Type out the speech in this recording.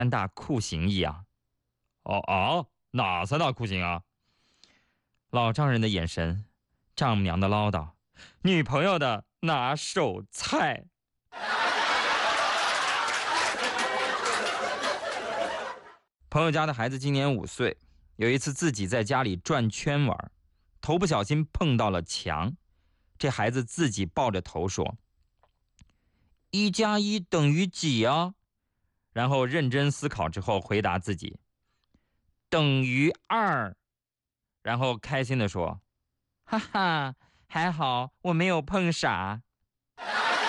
三大酷刑一样。 哪三大酷刑啊？ 老丈人的眼神，丈母娘的唠叨，女朋友的拿手菜。朋友家的孩子今年5岁，有一次自己在家里转圈玩，头不小心碰到了墙，这孩子自己抱着头说：“1+1等于几啊？”然后认真思考之后回答自己：“等于2。”然后开心地说：“哈哈，还好我没有碰傻。”